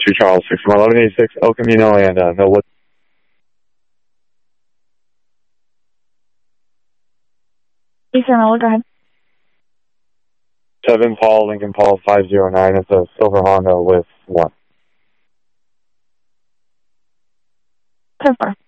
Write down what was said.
2 Charles, 6 from 1186 El Camino and Millwood. Eastern Millwood, go ahead. 7 Paul, Lincoln Paul, 509. It's a silver Honda with 1. 10-4.